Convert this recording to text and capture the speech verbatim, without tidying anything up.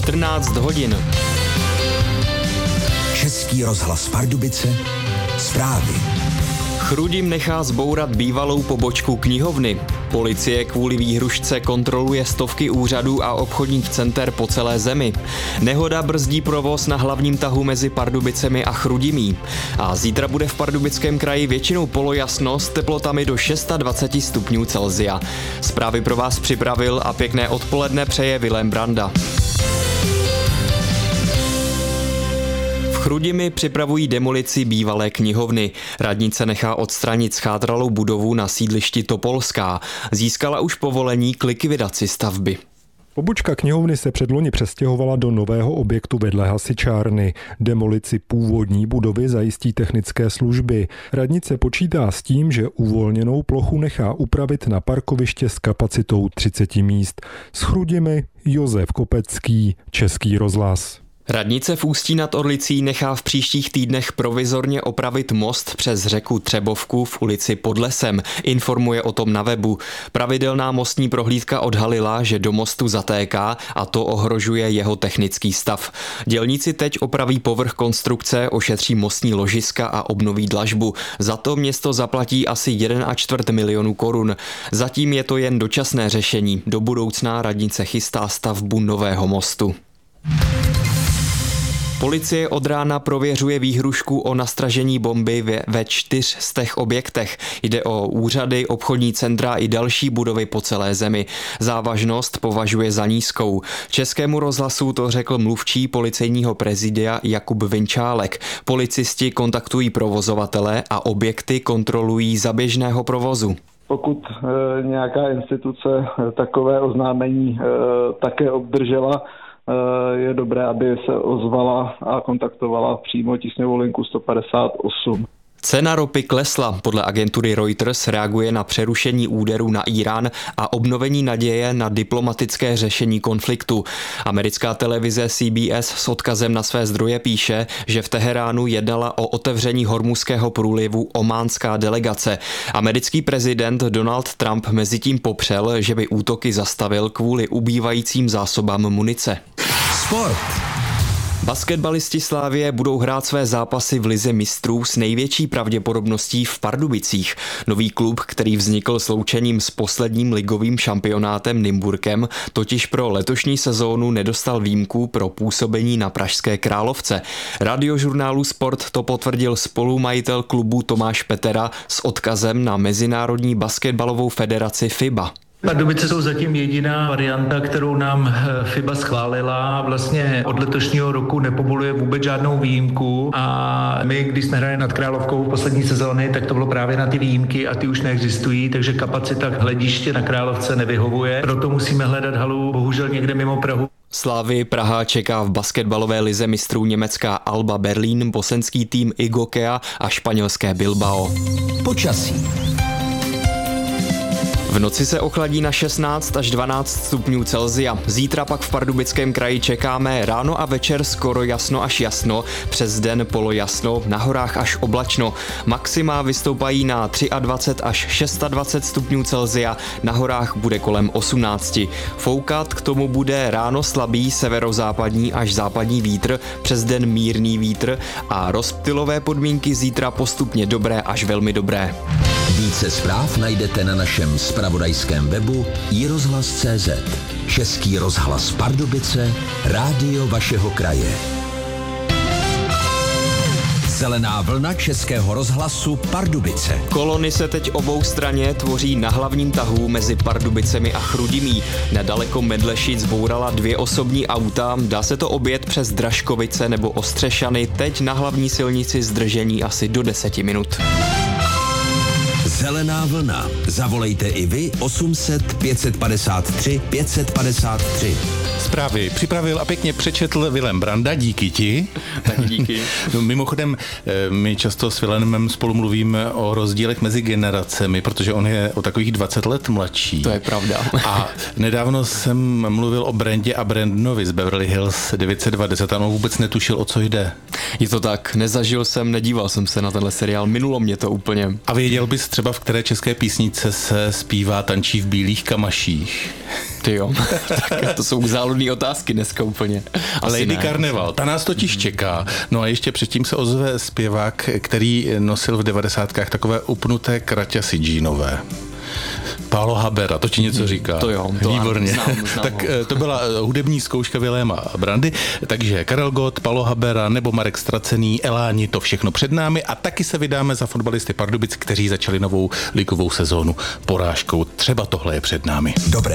čtrnáct hodin. Český rozhlas Pardubice, zprávy. Chrudim nechá zbourat bývalou pobočku knihovny. Policie kvůli výhrušce kontroluje stovky úřadů a obchodních center po celé zemi. Nehoda brzdí provoz na hlavním tahu mezi Pardubicemi a Chrudimí. A zítra bude v Pardubickém kraji většinou polojasno s teplotami do dvacet šest stupňů Celsia. Zprávy pro vás připravil a pěkné odpoledne přeje Vilém Branda. V Chrudimi připravují demolici bývalé knihovny. Radnice nechá odstranit zchátralou budovu na sídlišti Topolská. Získala už povolení k likvidaci stavby. Pobočka knihovny se předloni přestěhovala do nového objektu vedle hasičárny. Demolici původní budovy zajistí technické služby. Radnice počítá s tím, že uvolněnou plochu nechá upravit na parkoviště s kapacitou třicet míst. S Chrudimi Josef Kopecký, Český rozhlas. Radnice v Ústí nad Orlicí nechá v příštích týdnech provizorně opravit most přes řeku Třebovku v ulici Pod lesem, informuje o tom na webu. Pravidelná mostní prohlídka odhalila, že do mostu zatéká a to ohrožuje jeho technický stav. Dělníci teď opraví povrch konstrukce, ošetří mostní ložiska a obnoví dlažbu. Za to město zaplatí asi jeden a čtvrt milionu korun. Zatím je to jen dočasné řešení. Do budoucna radnice chystá stavbu nového mostu. Policie od rána prověřuje výhrušku o nastražení bomby ve, ve čtyř z těch objektech. Jde o úřady, obchodní centra i další budovy po celé zemi. Závažnost považuje za nízkou. Českému rozhlasu to řekl mluvčí policejního prezidia Jakub Vinčálek. Policisti kontaktují provozovatele a objekty kontrolují za běžného provozu. Pokud e, nějaká instituce e, takové oznámení e, také obdržela, je dobré, aby se ozvala a kontaktovala přímo tísňovou linku sto padesát osm. Cena ropy klesla. Podle agentury Reuters reaguje na přerušení úderů na Írán a obnovení naděje na diplomatické řešení konfliktu. Americká televize C B S s odkazem na své zdroje píše, že v Teheránu jednala o otevření Hormuzského průlivu ománská delegace. Americký prezident Donald Trump mezitím popřel, že by útoky zastavil kvůli ubývajícím zásobám munice. Sport. Basketbalisti Slavie budou hrát své zápasy v lize mistrů s největší pravděpodobností v Pardubicích. Nový klub, který vznikl sloučením s posledním ligovým šampionátem Nymburkem, totiž pro letošní sezónu nedostal výjimku pro působení na Pražské Královce. Radiožurnálu Sport to potvrdil spolumajitel klubu Tomáš Petera s odkazem na Mezinárodní basketbalovou federaci FIBA. Pardubice jsou zatím jediná varianta, kterou nám FIBA schválila. Vlastně od letošního roku nepovoluje vůbec žádnou výjimku a my, když jsme hráli nad Královkou v poslední sezóny, tak to bylo právě na ty výjimky a ty už neexistují, takže kapacita hlediště na Královce nevyhovuje. Proto musíme hledat halu bohužel někde mimo Prahu. Slavii Praha čeká v basketbalové lize mistrů německá Alba Berlín, bosenský tým Igokea a španělské Bilbao. Počasí. V noci se ochladí na šestnáct až dvanáct stupňů Celsia. Zítra pak v Pardubickém kraji čekáme ráno a večer skoro jasno až jasno, přes den polojasno, na horách až oblačno. Maxima vystoupají na dvacet tři až dvacet šest stupňů Celsia, na horách bude kolem osmnáct. Foukat k tomu bude ráno slabý severozápadní až západní vítr, přes den mírný vítr a rozptylové podmínky zítra postupně dobré až velmi dobré. Více zpráv najdete na našem zpravodajském webu i rozhlas tečka cé zet. Český rozhlas Pardubice, rádio vašeho kraje. Zelená vlna Českého rozhlasu Pardubice. Kolony se teď obou straně tvoří na hlavním tahu mezi Pardubicemi a Chrudimí. Nedaleko Medlešic zbourala dvě osobní auta, dá se to objet přes Dražkovice nebo Ostřešany, teď na hlavní silnici zdržení asi do deseti minut. Zelená vlna. Zavolejte i vy osm set pět padesát tři pět padesát tři. Zprávy připravil a pěkně přečetl Vilém Branda, díky ti. Tak díky. No, mimochodem, my často s Vilémem spolu mluvíme o rozdílech mezi generacemi, protože on je o takových dvacet let mladší. To je pravda. A nedávno jsem mluvil o Brandě a Brandonovi z Beverly Hills devět set dvacet a on vůbec netušil, o co jde. Je to tak, nezažil jsem, nedíval jsem se na tenhle seriál, minulo mě to úplně. A věděl bys třeba třeba v které české písničce se zpívá Tančí v bílých kamaších? Ty jo, tak to jsou záludné otázky dneska úplně. Asi Lady ne. Carnival, ta nás totiž čeká. No a ještě předtím se ozve zpěvák, který nosil v devadesátkách takové upnuté kraťasy džínové. Pálo Habera, to ti něco říká. To jo, to výborně. Znám, znám tak ho. to byla hudební zkouška Viléma Brandy, takže Karel Gott, Pálo Habera nebo Marek Stracený, Eláni, to všechno před námi a taky se vydáme za fotbalisty Pardubic, kteří začali novou ligovou sezónu porážkou. Třeba tohle je před námi. Dobré